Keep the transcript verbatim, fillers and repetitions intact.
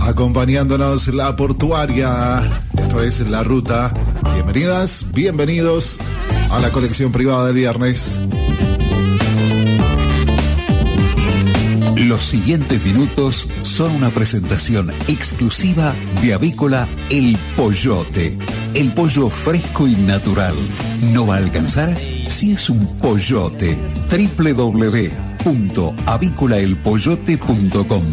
acompañándonos la portuaria. Esto es La Ruta. Bienvenidas, bienvenidos a la colección privada del viernes. Los siguientes minutos son una presentación exclusiva de Avícola El Pollote. El pollo fresco y natural. ¿No va a alcanzar? Si es un pollote. doble u doble u doble u punto avícola el pollote punto com.